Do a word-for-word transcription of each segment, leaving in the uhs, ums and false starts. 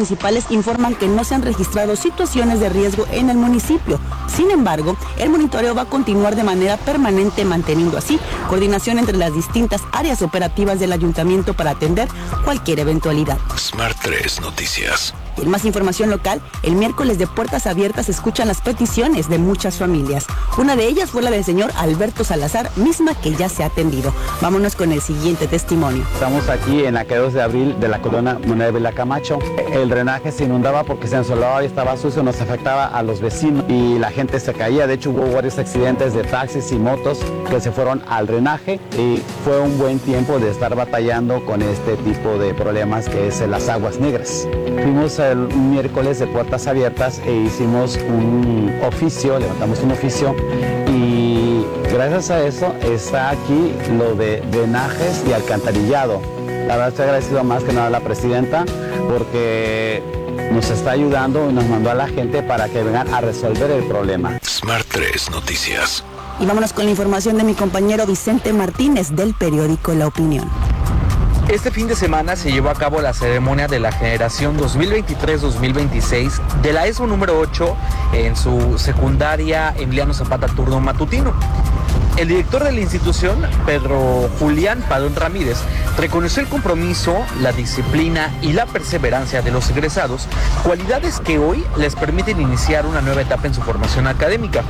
municipales informan que no se han registrado situaciones de riesgo en el municipio. Sin embargo, el monitoreo va a continuar de manera permanente, manteniendo así coordinación entre las distintas áreas operativas del ayuntamiento para atender cualquier eventualidad. Smart tres Noticias. En más información local, el miércoles de Puertas Abiertas se escuchan las peticiones de muchas familias. Una de ellas fue la del señor Alberto Salazar, misma que ya se ha atendido. Vámonos con el siguiente testimonio. Estamos aquí en la calle dos de abril de la colonia Moneda Camacho. El drenaje se inundaba porque se ensolaba y estaba sucio, nos afectaba a los vecinos y la gente se caía. De hecho, hubo varios accidentes de taxis y motos que se fueron al drenaje y fue un buen tiempo de estar batallando con este tipo de problemas que es las aguas negras. Fuimos el miércoles de Puertas Abiertas e hicimos un oficio, levantamos un oficio y gracias a eso está aquí lo de drenajes y alcantarillado. La verdad estoy agradecido más que nada a la presidenta porque nos está ayudando y nos mandó a la gente para que vengan a resolver el problema. Smart tres Noticias. Y vámonos con la información de mi compañero Vicente Martínez del periódico La Opinión. Este fin de semana se llevó a cabo la ceremonia de la generación dos mil veintitrés dos mil veintiséis de la E S B O número ocho en su secundaria Emiliano Zapata turno matutino. El director de la institución, Pedro Julián Padrón Ramírez, reconoció el compromiso, la disciplina y la perseverancia de los egresados, cualidades que hoy les permiten iniciar una nueva etapa en su formación académica.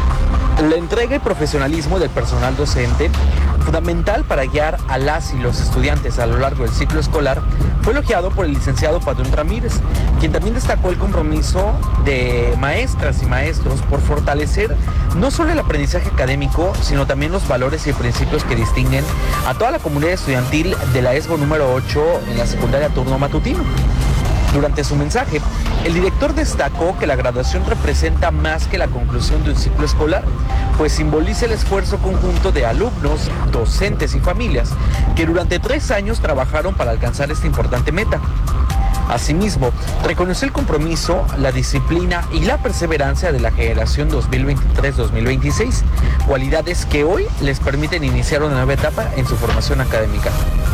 La entrega y profesionalismo del personal docente, fundamental para guiar a las y los estudiantes a lo largo del ciclo escolar, fue elogiado por el licenciado Padrón Ramírez, quien también destacó el compromiso de maestras y maestros por fortalecer no solo el aprendizaje académico, sino también los valores y principios que distinguen a toda la comunidad estudiantil de la E S B O número ocho en la secundaria turno matutino. Durante su mensaje, el director destacó que la graduación representa más que la conclusión de un ciclo escolar, pues simboliza el esfuerzo conjunto de alumnos, docentes y familias que durante tres años trabajaron para alcanzar esta importante meta. Asimismo, reconoció el compromiso, la disciplina y la perseverancia de la generación dos mil veintitrés dos mil veintiséis, cualidades que hoy les permiten iniciar una nueva etapa en su formación académica.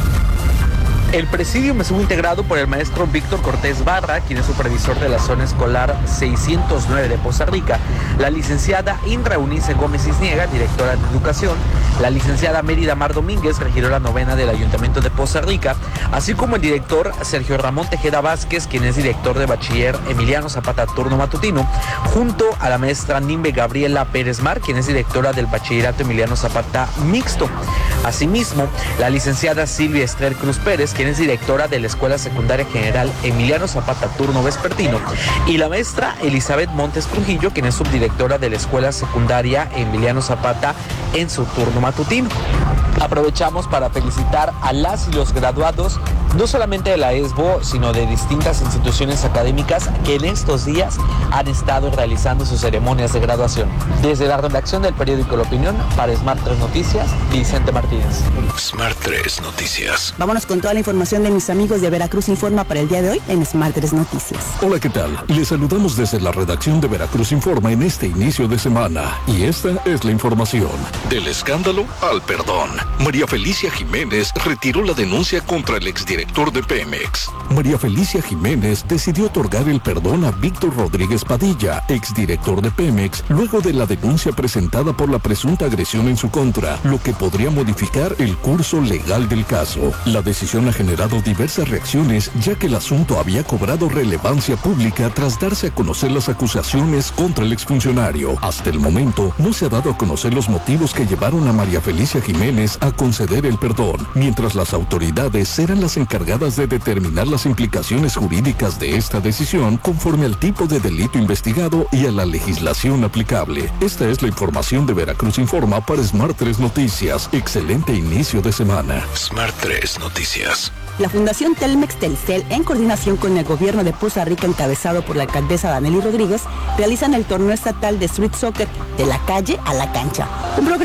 El presidium estuvo integrado por el maestro Víctor Cortés Barra, quien es supervisor de la zona escolar seiscientos nueve de Poza Rica, la licenciada Indra Eunice Gómez Cisniega, directora de Educación, la licenciada Mérida Mar Domínguez, regidora novena del Ayuntamiento de Poza Rica, así como el director Sergio Ramón Tejeda Vázquez, quien es director de Bachiller Emiliano Zapata turno matutino, junto a la maestra Nimbe Gabriela Pérez Mar, quien es directora del Bachillerato Emiliano Zapata mixto. Asimismo, la licenciada Silvia Esther Cruz Pérez, quien es directora de la Escuela Secundaria General Emiliano Zapata turno vespertino, y la maestra Elizabeth Montes Trujillo, quien es subdirectora de la Escuela Secundaria Emiliano Zapata en su turno matutino. Aprovechamos para felicitar a las y los graduados, no solamente de la E S B O, sino de distintas instituciones académicas que en estos días han estado realizando sus ceremonias de graduación. Desde la redacción del periódico La Opinión, para Smart tres Noticias, Vicente Martínez. Smart tres Noticias. Vámonos con toda la información de mis amigos de Veracruz Informa para el día de hoy en Smart tres Noticias. Hola, ¿qué tal? Les saludamos desde la redacción de Veracruz Informa en este inicio de semana. Y esta es la información. Del escándalo al perdón. María Felicia Jiménez retiró la denuncia contra el exdirector de Pemex. María Felicia Jiménez decidió otorgar el perdón a Víctor Rodríguez Padilla, exdirector de Pemex, luego de la denuncia presentada por la presunta agresión en su contra, lo que podría modificar el curso legal del caso. La decisión ha generado diversas reacciones, ya que el asunto había cobrado relevancia pública tras darse a conocer las acusaciones contra el exfuncionario. Hasta el momento, no se ha dado a conocer los motivos que llevaron a María Felicia Jiménez a conceder el perdón, mientras las autoridades serán las encargadas de determinar las implicaciones jurídicas de esta decisión conforme al tipo de delito investigado y a la legislación aplicable. Esta es la información de Veracruz Informa para Smart tres Noticias. Excelente inicio de semana. Smart tres Noticias. La Fundación Telmex Telcel, en coordinación con el gobierno de Poza Rica, encabezado por la alcaldesa Danely Rodríguez, realizan el torneo estatal de Street Soccer de la calle a la cancha, un programa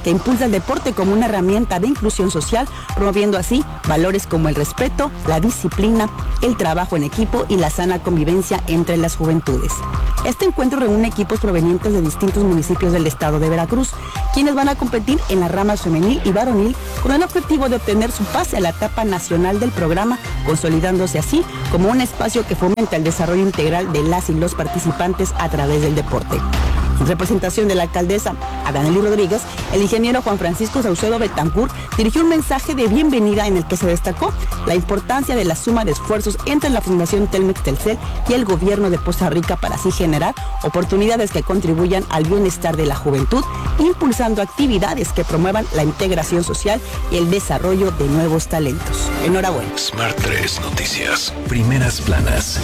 que impulsa el deporte como una herramienta de inclusión social, promoviendo así valores como el respeto, la disciplina, el trabajo en equipo y la sana convivencia entre las juventudes. Este encuentro reúne equipos provenientes de distintos municipios del estado de Veracruz, quienes van a competir en las ramas femenil y varonil con el objetivo de obtener su pase a la etapa nacional del programa, consolidándose así como un espacio que fomenta el desarrollo integral de las y los participantes a través del deporte. En representación de la alcaldesa Adanely Rodríguez, el ingeniero Juan Francisco Saucedo Betancourt dirigió un mensaje de bienvenida en el que se destacó la importancia de la suma de esfuerzos entre la Fundación Telmex Telcel y el gobierno de Poza Rica para así generar oportunidades que contribuyan al bienestar de la juventud, impulsando actividades que promuevan la integración social y el desarrollo de nuevos talentos. Enhorabuena. Smart tres Noticias. Primeras planas.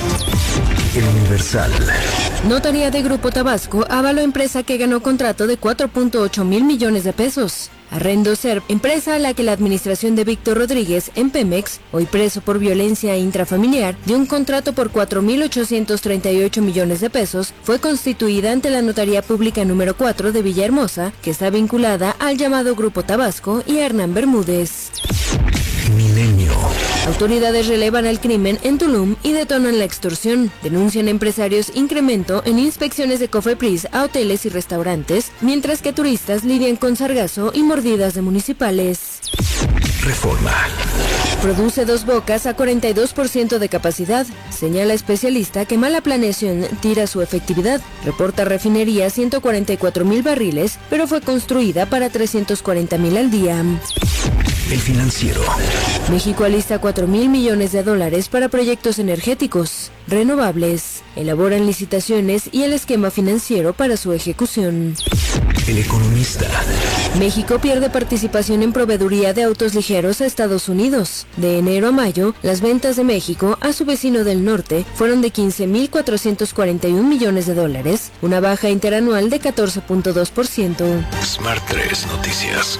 El Universal. Notaría de Grupo Tabasco avaló empresa que ganó contrato de cuatro punto ocho mil millones de pesos. Arrendo Serp, empresa a la que la administración de Víctor Rodríguez en Pemex, hoy preso por violencia intrafamiliar, dio un contrato por cuatro mil ochocientos treinta y ocho millones de pesos, fue constituida ante la Notaría Pública número cuatro de Villahermosa, que está vinculada al llamado Grupo Tabasco y a Hernán Bermúdez. Milenio. Autoridades relevan el crimen en Tulum y detonan la extorsión. Denuncian empresarios incremento en inspecciones de Cofepris a hoteles y restaurantes, mientras que turistas lidian con sargazo y mordidas de municipales. Reforma. Produce Dos Bocas a cuarenta y dos por ciento de capacidad. Señala especialista que mala planeación tira su efectividad. Reporta refinería ciento cuarenta y cuatro mil barriles, pero fue construida para trescientos cuarenta mil al día. El Financiero. México alista cuatro mil millones de dólares para proyectos energéticos renovables. Elaboran licitaciones y el esquema financiero para su ejecución. El Economista. México pierde participación en proveeduría de autos ligeros a Estados Unidos. De enero a mayo, las ventas de México a su vecino del norte fueron de quince mil cuatrocientos cuarenta y un millones de dólares, una baja interanual de catorce punto dos por ciento. Smart tres Noticias.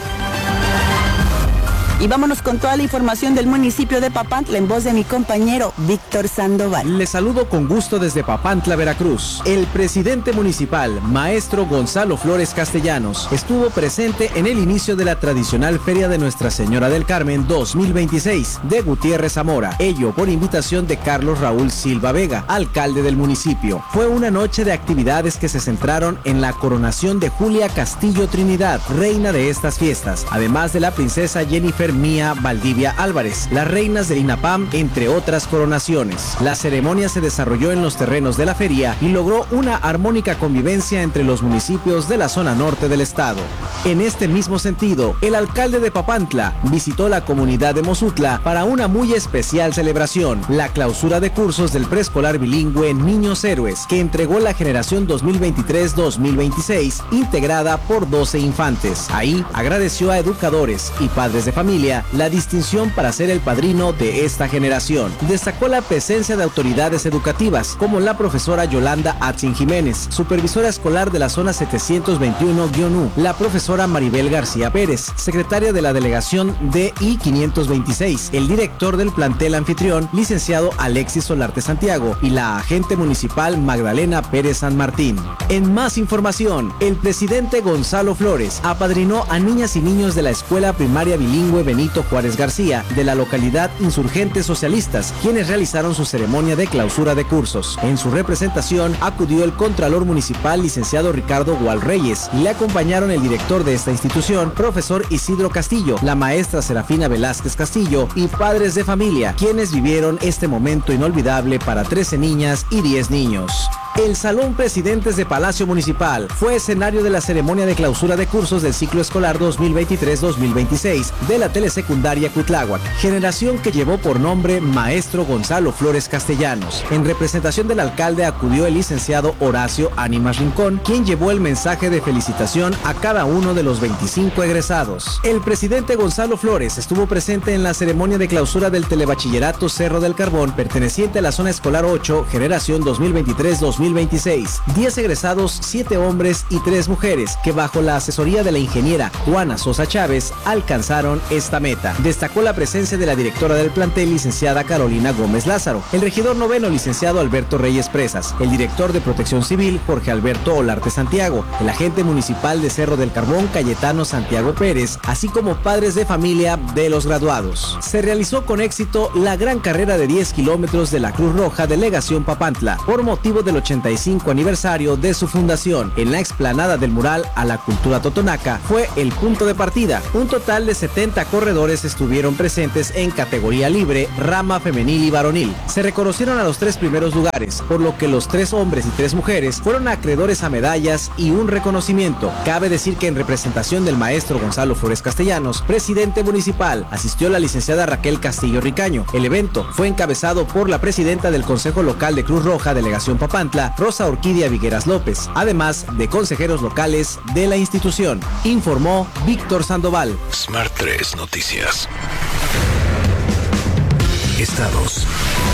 Y vámonos con toda la información del municipio de Papantla en voz de mi compañero Víctor Sandoval. Les saludo con gusto desde Papantla, Veracruz. El presidente municipal, maestro Gonzalo Flores Castellanos, estuvo presente en el inicio de la tradicional Feria de Nuestra Señora del Carmen dos mil veintiséis de Gutiérrez Zamora, ello por invitación de Carlos Raúl Silva Vega, alcalde del municipio. Fue una noche de actividades que se centraron en la coronación de Julia Castillo Trinidad, reina de estas fiestas, además de la princesa Jennifer Mía Valdivia Álvarez, las reinas del INAPAM, entre otras coronaciones. La ceremonia se desarrolló en los terrenos de la feria y logró una armónica convivencia entre los municipios de la zona norte del estado. En este mismo sentido, el alcalde de Papantla visitó la comunidad de Mozutla para una muy especial celebración, la clausura de cursos del preescolar bilingüe Niños Héroes, que entregó la generación dos mil veintitrés dos mil veintiséis, integrada por doce infantes. Ahí agradeció a educadores y padres de familia la distinción para ser el padrino de esta generación. Destacó la presencia de autoridades educativas, como la profesora Yolanda Atzin Jiménez, supervisora escolar de la zona setecientos veintiuno U, la profesora Maribel García Pérez, secretaria de la delegación D I quinientos veintiséis, el director del plantel anfitrión, licenciado Alexis Solarte Santiago, y la agente municipal Magdalena Pérez San Martín. En más información, el presidente Gonzalo Flores apadrinó a niñas y niños de la escuela primaria bilingüe Benito Juárez García, de la localidad Insurgentes Socialistas, quienes realizaron su ceremonia de clausura de cursos. En su representación acudió el contralor municipal, licenciado Ricardo Gual Reyes, y le acompañaron el director de esta institución, profesor Isidro Castillo, la maestra Serafina Velázquez Castillo y padres de familia, quienes vivieron este momento inolvidable para trece niñas y diez niños. El Salón Presidentes de Palacio Municipal fue escenario de la ceremonia de clausura de cursos del ciclo escolar dos mil veintitrés dos mil veintiséis de la telesecundaria Cuitláhuac, generación que llevó por nombre Maestro Gonzalo Flores Castellanos. En representación del alcalde acudió el licenciado Horacio Ánimas Rincón, quien llevó el mensaje de felicitación a cada uno de los veinticinco egresados. El presidente Gonzalo Flores estuvo presente en la ceremonia de clausura del Telebachillerato Cerro del Carbón, perteneciente a la zona escolar ocho, generación dos mil veintitrés dos mil mil veintiséis. diez egresados, siete hombres y tres mujeres, que bajo la asesoría de la ingeniera Juana Sosa Chávez alcanzaron esta meta. Destacó la presencia de la directora del plantel, licenciada Carolina Gómez Lázaro, el regidor noveno, licenciado Alberto Reyes Presas, el director de Protección Civil, Jorge Alberto Olarte Santiago, el agente municipal de Cerro del Carbón, Cayetano Santiago Pérez, así como padres de familia de los graduados. Se realizó con éxito la gran carrera de diez kilómetros de la Cruz Roja Delegación Papantla, por motivo del ochenta y cinco aniversario de su fundación. En la explanada del mural a la cultura totonaca fue el punto de partida. Un total de setenta corredores estuvieron presentes en categoría libre, rama femenil y varonil. Se reconocieron a los tres primeros lugares, por lo que los tres hombres y tres mujeres fueron acreedores a medallas y un reconocimiento. Cabe decir que en representación del maestro Gonzalo Flores Castellanos, presidente municipal, asistió la licenciada Raquel Castillo Ricaño. El evento fue encabezado por la presidenta del Consejo Local de Cruz Roja Delegación Papantla, Rosa Orquídea Vigueras López, además de consejeros locales de la institución, informó Víctor Sandoval. Smart tres Noticias. Estados.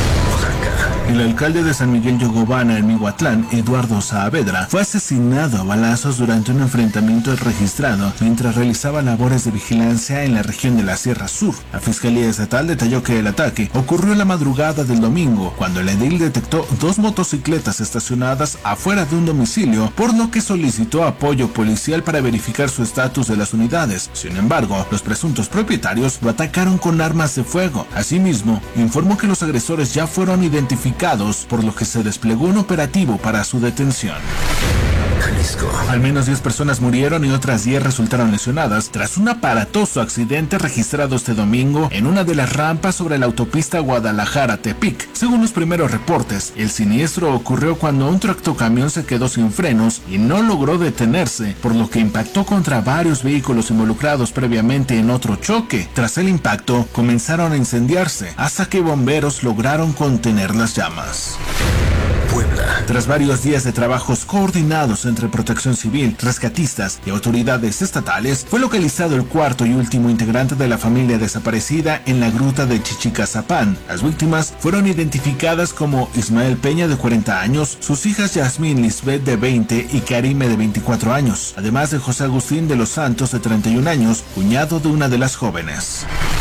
El alcalde de San Miguel Yogobana, en Mihuatlán, Eduardo Saavedra, fue asesinado a balazos durante un enfrentamiento registrado mientras realizaba labores de vigilancia en la región de la Sierra Sur. La Fiscalía Estatal detalló que el ataque ocurrió en la madrugada del domingo, cuando el edil detectó dos motocicletas estacionadas afuera de un domicilio, por lo que solicitó apoyo policial para verificar su estatus de las unidades. Sin embargo, los presuntos propietarios lo atacaron con armas de fuego. Asimismo, informó que los agresores ya fueron identificados, por lo que se desplegó un operativo para su detención. Jalisco. Al menos diez personas murieron y otras diez resultaron lesionadas tras un aparatoso accidente registrado este domingo en una de las rampas sobre la autopista Guadalajara-Tepic. Según los primeros reportes, el siniestro ocurrió cuando un tractocamión se quedó sin frenos y no logró detenerse, por lo que impactó contra varios vehículos involucrados previamente en otro choque. Tras el impacto, comenzaron a incendiarse hasta que bomberos lograron contener las llamas. Puebla. Tras varios días de trabajos coordinados entre Protección Civil, rescatistas y autoridades estatales, fue localizado el cuarto y último integrante de la familia desaparecida en la gruta de Chichicazapán. Las víctimas fueron identificadas como Ismael Peña, de cuarenta años, sus hijas Yasmín Lisbeth, de veinte, y Karime, de veinticuatro años, además de José Agustín de los Santos, de treinta y un años, cuñado de una de las jóvenes.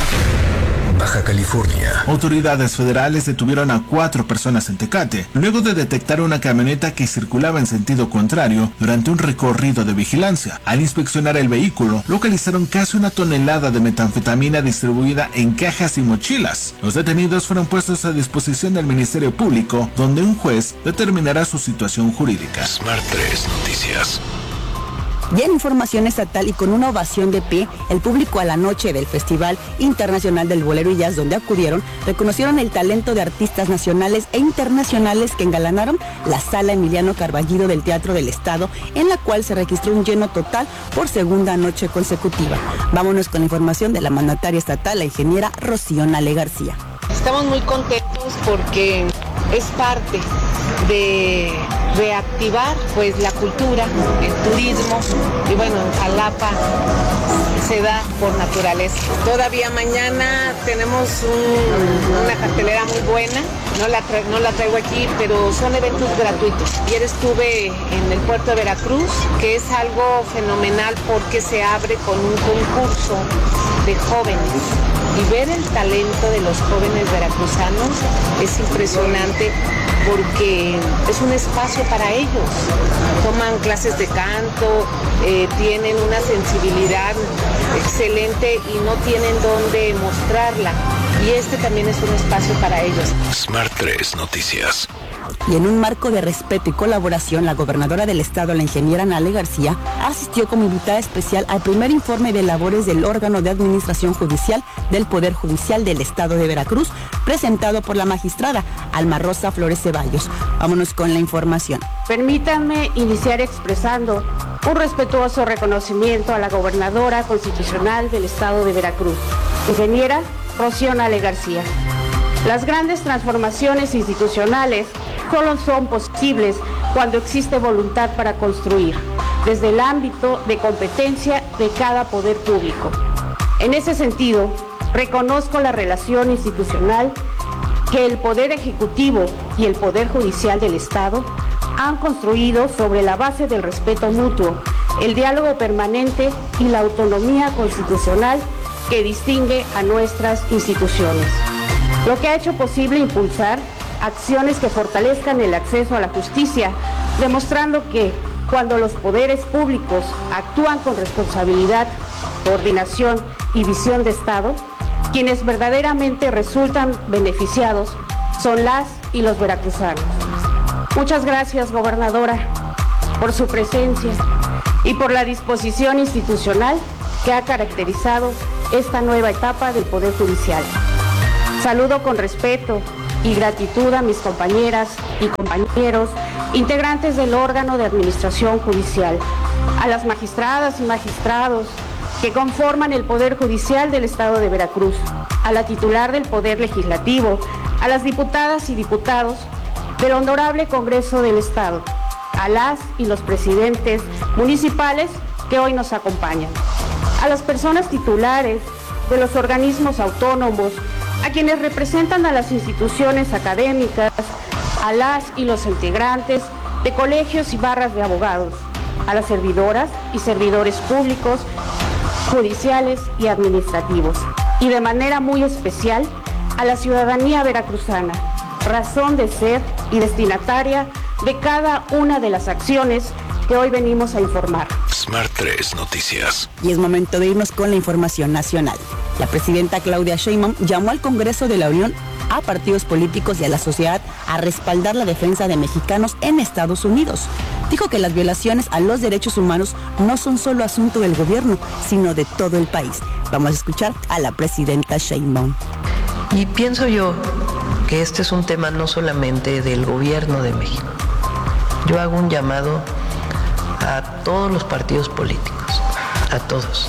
Baja California. Autoridades federales detuvieron a cuatro personas en Tecate, luego de detectar una camioneta que circulaba en sentido contrario durante un recorrido de vigilancia. Al inspeccionar el vehículo, localizaron casi una tonelada de metanfetamina distribuida en cajas y mochilas. Los detenidos fueron puestos a disposición del Ministerio Público, donde un juez determinará su situación jurídica. Smart tres Noticias. Y en información estatal y con una ovación de pie, el público a la noche del Festival Internacional del Bolero y Jazz, donde acudieron, reconocieron el talento de artistas nacionales e internacionales que engalanaron la Sala Emiliano Carballido del Teatro del Estado, en la cual se registró un lleno total por segunda noche consecutiva. Vámonos con la información de la mandataria estatal, la ingeniera Rocío Nale García. Estamos muy contentos porque es parte de reactivar pues la cultura, el turismo, y bueno, en Jalapa se da por naturaleza. Todavía mañana tenemos un, una cartelera muy buena, no la, tra- no la traigo aquí, pero son eventos gratuitos. Ayer estuve en el puerto de Veracruz, que es algo fenomenal porque se abre con un concurso de jóvenes, y ver el talento de los jóvenes veracruzanos es impresionante porque es un espacio para ellos. Toman clases de canto, eh, tienen una sensibilidad excelente y no tienen dónde mostrarla. Y este también es un espacio para ellos. Smart tres Noticias. Y en un marco de respeto y colaboración, la gobernadora del estado, la ingeniera Nale García, asistió como invitada especial al primer informe de labores del órgano de administración judicial del Poder Judicial del estado de Veracruz, presentado por la magistrada Alma Rosa Flores Ceballos. Vámonos con la información. Permítanme iniciar expresando un respetuoso reconocimiento a la gobernadora constitucional del estado de Veracruz, ingeniera Rocío Nale García. Las grandes transformaciones institucionales solo son posibles cuando existe voluntad para construir, desde el ámbito de competencia de cada poder público. En ese sentido, reconozco la relación institucional que el Poder Ejecutivo y el Poder Judicial del Estado han construido sobre la base del respeto mutuo, el diálogo permanente y la autonomía constitucional que distingue a nuestras instituciones, lo que ha hecho posible impulsar acciones que fortalezcan el acceso a la justicia, demostrando que cuando los poderes públicos actúan con responsabilidad, coordinación y visión de Estado, quienes verdaderamente resultan beneficiados son las y los veracruzanos. Muchas gracias, gobernadora, por su presencia y por la disposición institucional que ha caracterizado esta nueva etapa del Poder Judicial. Saludo con respeto y gratitud a mis compañeras y compañeros integrantes del órgano de administración judicial, a las magistradas y magistrados que conforman el Poder Judicial del Estado de Veracruz, a la titular del Poder Legislativo, a las diputadas y diputados del Honorable Congreso del Estado, a las y los presidentes municipales que hoy nos acompañan, a las personas titulares de los organismos autónomos, a quienes representan a las instituciones académicas, a las y los integrantes de colegios y barras de abogados, a las servidoras y servidores públicos, judiciales y administrativos, y de manera muy especial a la ciudadanía veracruzana, razón de ser y destinataria de cada una de las acciones que hoy venimos a informar. Smart tres Noticias. Y es momento de irnos con la información nacional. La presidenta Claudia Sheinbaum llamó al Congreso de la Unión, a partidos políticos y a la sociedad a respaldar la defensa de mexicanos en Estados Unidos. Dijo que las violaciones a los derechos humanos no son solo asunto del gobierno, sino de todo el país. Vamos a escuchar a la presidenta Sheinbaum. Y pienso yo que este es un tema no solamente del gobierno de México. Yo hago un llamado a todos los partidos políticos, a todos,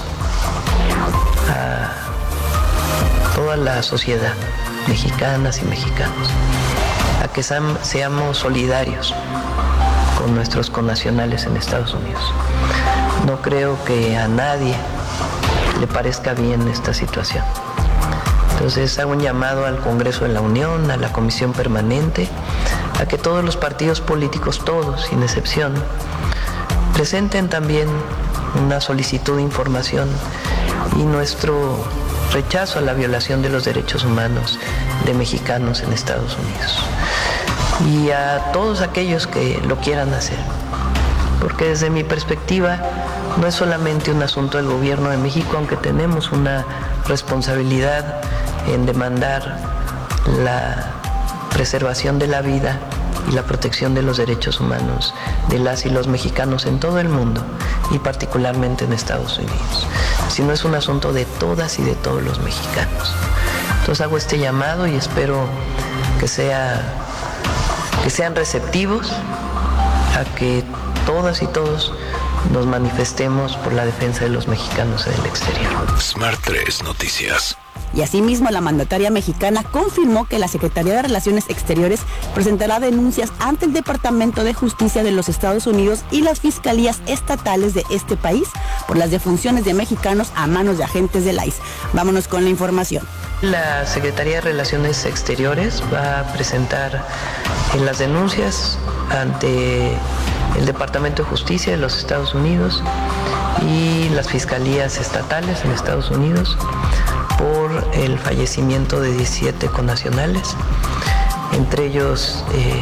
a toda la sociedad, mexicanas y mexicanos, a que seamos solidarios con nuestros connacionales en Estados Unidos. No creo que a nadie le parezca bien esta situación. Entonces hago un llamado al Congreso de la Unión, a la Comisión Permanente, a que todos los partidos políticos, todos, sin excepción, presenten también una solicitud de información y nuestro rechazo a la violación de los derechos humanos de mexicanos en Estados Unidos. Y a todos aquellos que lo quieran hacer, porque desde mi perspectiva no es solamente un asunto del gobierno de México, aunque tenemos una responsabilidad en demandar la preservación de la vida y la protección de los derechos humanos de las y los mexicanos en todo el mundo y particularmente en Estados Unidos, sino es un asunto de todas y de todos los mexicanos. Entonces hago este llamado y espero que sea, que sean receptivos a que todas y todos nos manifestemos por la defensa de los mexicanos en el exterior. Smart tres Noticias. Y asimismo, la mandataria mexicana confirmó que la Secretaría de Relaciones Exteriores presentará denuncias ante el Departamento de Justicia de los Estados Unidos y las fiscalías estatales de este país por las defunciones de mexicanos a manos de agentes del I C E. Vámonos con la información. La Secretaría de Relaciones Exteriores va a presentar en las denuncias ante el Departamento de Justicia de los Estados Unidos y las fiscalías estatales en Estados Unidos por el fallecimiento de diecisiete connacionales, entre ellos eh,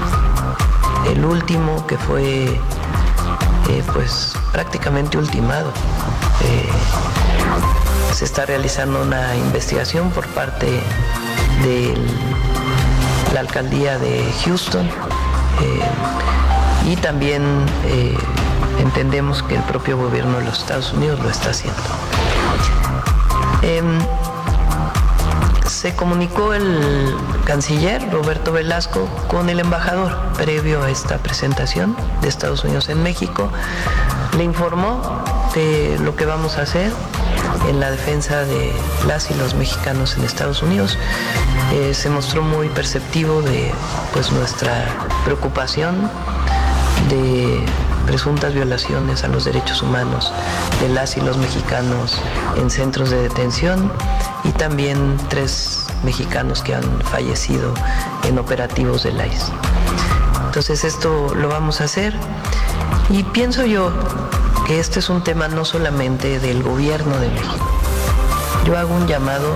el último que fue eh, pues prácticamente ultimado. Eh, se está realizando una investigación por parte de la alcaldía de Houston eh, y también eh, entendemos que el propio gobierno de los Estados Unidos lo está haciendo. Eh, se comunicó el canciller Roberto Velasco con el embajador previo a esta presentación de Estados Unidos en México. Le informó de lo que vamos a hacer en la defensa de las y los mexicanos en Estados Unidos. Eh, se mostró muy perceptivo de pues, nuestra preocupación de presuntas violaciones a los derechos humanos de las y los mexicanos en centros de detención y también tres mexicanos que han fallecido en operativos del I C E. Entonces esto lo vamos a hacer y pienso yo que este es un tema no solamente del gobierno de México. Yo hago un llamado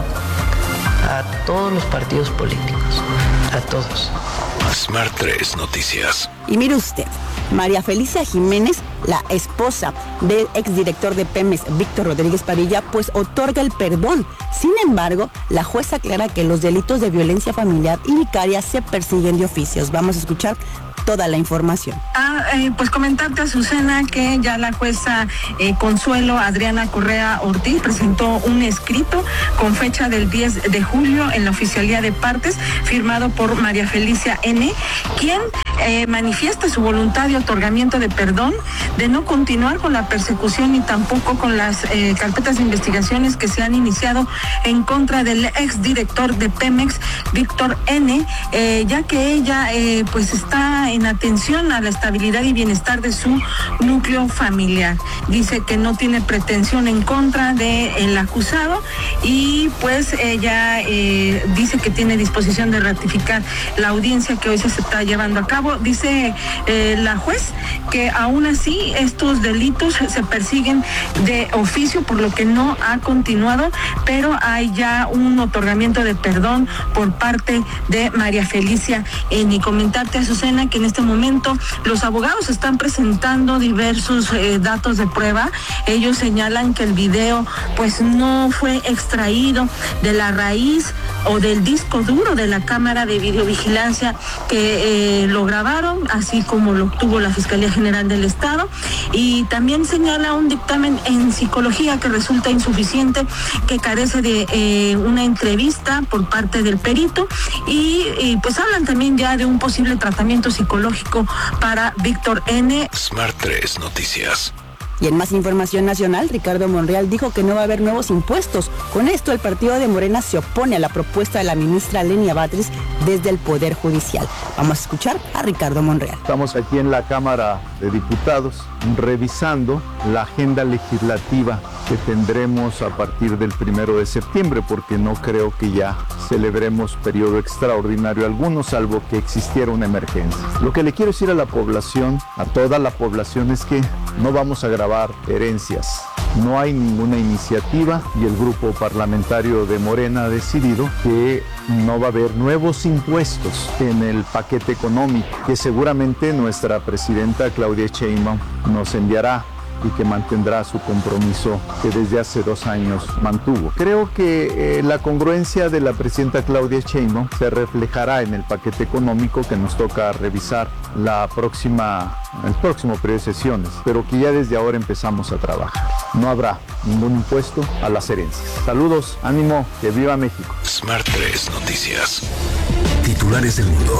a todos los partidos políticos, a todos. Smart tres Noticias. Y mire usted, María Felicia Jiménez, la esposa del exdirector de Pemex, Víctor Rodríguez Padilla, pues otorga el perdón. Sin embargo, la jueza aclara que los delitos de violencia familiar y vicaria se persiguen de oficios. Vamos a escuchar toda la información. Ah, eh, pues comentarte, Azucena, que ya la jueza eh, Consuelo Adriana Correa Ortiz presentó un escrito con fecha del diez de julio en la Oficialía de Partes, firmado por María Felicia N., quien eh, manifiesta su voluntad de otorgamiento de perdón, de no continuar con la persecución ni tampoco con las eh, carpetas de investigaciones que se han iniciado en contra del exdirector de Pemex, Víctor N., eh, ya que ella eh, pues está en atención a la estabilidad y bienestar de su núcleo familiar. Dice que no tiene pretensión en contra del acusado y pues ella eh, dice que tiene disposición de ratificar la audiencia que hoy se está llevando a cabo. Dice eh, la juez que aún así estos delitos se persiguen de oficio, por lo que no ha continuado, pero hay ya un otorgamiento de perdón por parte de María Felicia. Eh, ni comentarte, Azucena, que en este momento los abogados están presentando diversos eh, datos de prueba. Ellos señalan que el video pues no fue extraído de la raíz o del disco duro de la cámara de videovigilancia que eh, lo grabaron, así como lo obtuvo la Fiscalía General del Estado, y también señala un dictamen en psicología que resulta insuficiente, que carece de eh, una entrevista por parte del perito y, y pues hablan también ya de un posible tratamiento psicológico para Víctor N. Smart tres Noticias. Y en más información nacional, Ricardo Monreal dijo que no va a haber nuevos impuestos. Con esto, el partido de Morena se opone a la propuesta de la ministra Lenia Batres desde el Poder Judicial. Vamos a escuchar a Ricardo Monreal. Estamos aquí en la Cámara de Diputados revisando la agenda legislativa que tendremos a partir del primero de septiembre, porque no creo que ya celebremos periodo extraordinario alguno, salvo que existiera una emergencia. Lo que le quiero decir a la población, a toda la población, es que no vamos a grabar herencias. No hay ninguna iniciativa y el grupo parlamentario de Morena ha decidido que no va a haber nuevos impuestos en el paquete económico que seguramente nuestra presidenta Claudia Sheinbaum nos enviará y que mantendrá su compromiso que desde hace dos años mantuvo. Creo que eh, la congruencia de la presidenta Claudia Sheinbaum se reflejará en el paquete económico que nos toca revisar la próxima, el próximo periodo de sesiones, pero que ya desde ahora empezamos a trabajar. No habrá ningún impuesto a las herencias. Saludos, ánimo, que viva México. Smart tres Noticias. Titulares del mundo.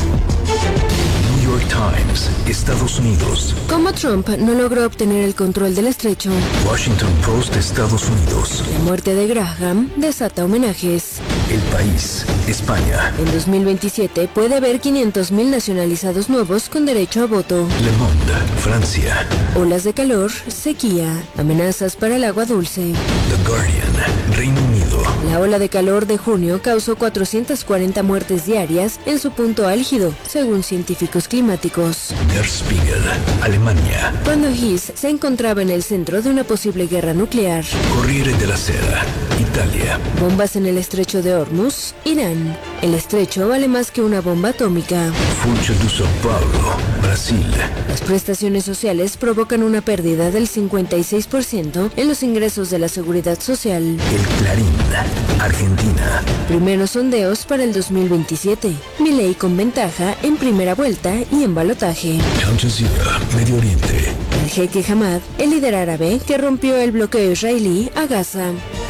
New York Times, Estados Unidos. Como Trump no logró obtener el control del estrecho. Washington Post, Estados Unidos. La muerte de Graham desata homenajes. El País, España. En dos mil veintisiete puede haber quinientos mil nacionalizados nuevos con derecho a voto. Le Monde, Francia. Olas de calor, sequía, amenazas para el agua dulce. The Guardian, Reino Unido. La ola de calor de junio causó cuatrocientas cuarenta muertes diarias en su punto álgido, según científicos climáticos. Der Spiegel, Alemania. Cuando Hiss se encontraba en el centro de una posible guerra nuclear. Corriere della Sera, Italia. Bombas en el estrecho de Hormuz, Irán. El estrecho vale más que una bomba atómica. Funcho de São Paulo, Brasil. Las prestaciones sociales provocan una pérdida del cincuenta y seis por ciento en los ingresos de la seguridad social. El Clarín, Argentina. Primeros sondeos para el dos mil veintisiete. Milei con ventaja en primera vuelta y en balotaje. Al Jazeera, Medio Oriente. El jeque Hamad, el líder árabe que rompió el bloqueo israelí a Gaza.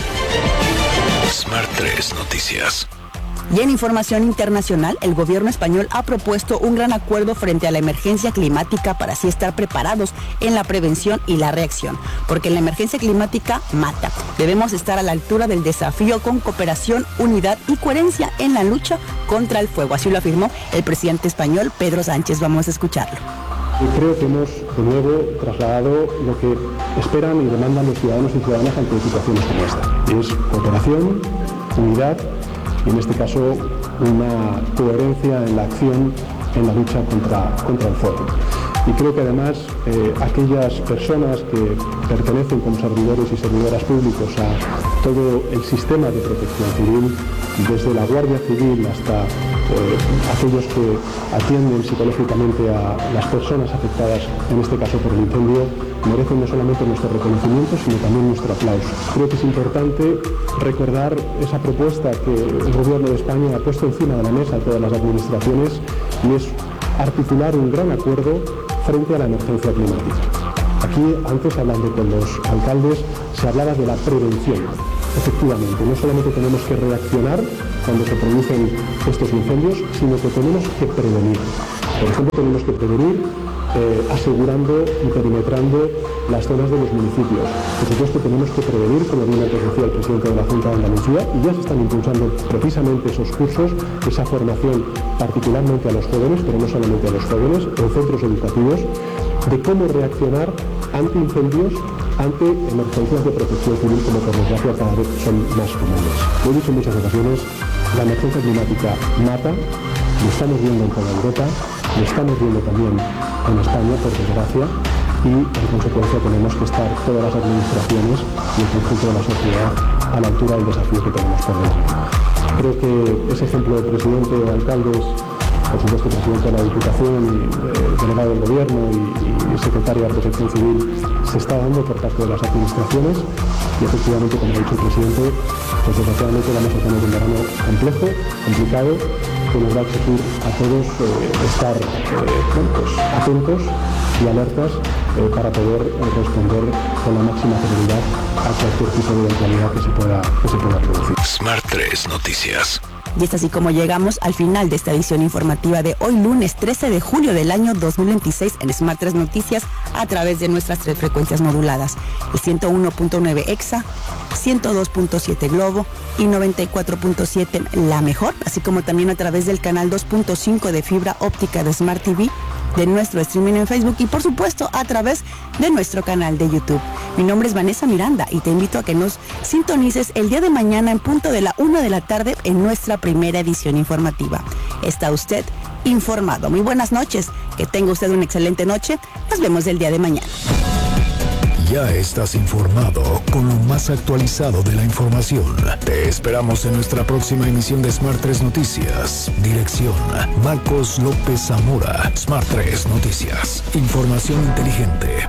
Smart tres Noticias. Y en información internacional, el gobierno español ha propuesto un gran acuerdo frente a la emergencia climática para así estar preparados en la prevención y la reacción. Porque la emergencia climática mata. Debemos estar a la altura del desafío con cooperación, unidad y coherencia en la lucha contra el fuego. Así lo afirmó el presidente español Pedro Sánchez. Vamos a escucharlo. Creo que hemos de nuevo trasladado lo que esperan y demandan los ciudadanos y ciudadanas ante situaciones como esta. Es cooperación, unidad y en este caso una coherencia en la acción en la lucha contra, contra el fuego. Y creo que además eh, aquellas personas que pertenecen como servidores y servidoras públicos a todo el sistema de protección civil, desde la Guardia Civil hasta eh, aquellos que atienden psicológicamente a las personas afectadas, en este caso por el incendio, merecen no solamente nuestro reconocimiento, sino también nuestro aplauso. Creo que es importante recordar esa propuesta que el Gobierno de España ha puesto encima de la mesa a todas las administraciones, y es articular un gran acuerdo frente a la emergencia climática. Aquí, antes hablando con los alcaldes, se hablaba de la prevención. Efectivamente, no solamente tenemos que reaccionar cuando se producen estos incendios, sino que tenemos que prevenir. Por ejemplo, tenemos que prevenir eh, asegurando y perimetrando las zonas de los municipios. Por supuesto, tenemos que prevenir, como bien antes decía el presidente de la Junta de Andalucía, y ya se están impulsando precisamente esos cursos, esa formación particularmente a los jóvenes, pero no solamente a los jóvenes, en centros educativos, de cómo reaccionar ante incendios, ante emergencias de protección civil, como por desgracia cada vez son más comunes. Lo he dicho en muchas ocasiones, la emergencia climática mata, lo estamos viendo en toda Europa, lo estamos viendo también en España, por desgracia, y en consecuencia tenemos que estar todas las administraciones y el conjunto de la sociedad a la altura del desafío que tenemos por delante. Creo que ese ejemplo de presidente o alcaldes, por supuesto presidente de la Diputación, eh, delegado del Gobierno y, y secretario de Protección Civil, se está dando por parte de las administraciones, y efectivamente, como ha dicho el presidente, pues desgraciadamente vamos a tener un verano complejo, complicado, que nos va a exigir a todos eh, estar eh, pues, atentos y alertas eh, para poder eh, responder con la máxima celeridad a cualquier tipo de eventualidad que se pueda, que se pueda producir. Smart tres Noticias. Y es así como llegamos al final de esta edición informativa de hoy, lunes trece de julio del año dos mil veintiséis, en Smart tres Noticias, a través de nuestras tres frecuencias moduladas, el ciento uno punto nueve EXA, ciento dos punto siete Globo y noventa y cuatro punto siete La Mejor, así como también a través del canal dos punto cinco de fibra óptica de Smart T V, de nuestro streaming en Facebook y por supuesto a través de nuestro canal de YouTube. Mi nombre es Vanessa Miranda y te invito a que nos sintonices el día de mañana en punto de la una de la tarde en nuestra primera edición informativa. Está usted informado. Muy buenas noches, que tenga usted una excelente noche. Nos vemos el día de mañana. Ya estás informado con lo más actualizado de la información. Te esperamos en nuestra próxima emisión de Smart tres Noticias. Dirección: Marcos López Zamora. Smart tres Noticias. Información inteligente.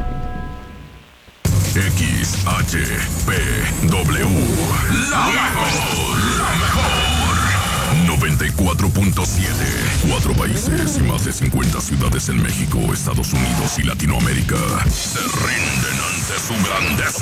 X H P W. La mejor. La mejor. noventa y cuatro punto siete. Cuatro países y más de cincuenta ciudades en México, Estados Unidos y Latinoamérica se rinden ante su grandeza.